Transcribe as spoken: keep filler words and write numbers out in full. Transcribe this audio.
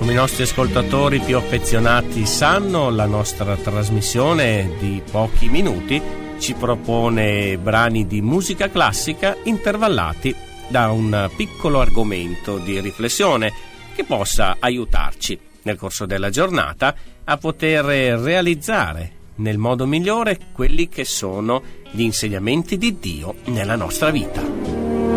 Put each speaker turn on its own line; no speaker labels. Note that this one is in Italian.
Come i nostri ascoltatori più affezionati sanno, la nostra trasmissione di pochi minuti ci propone brani di musica classica intervallati da un piccolo argomento di riflessione che possa aiutarci nel corso della giornata a poter realizzare nel modo migliore quelli che sono gli insegnamenti di Dio nella nostra vita.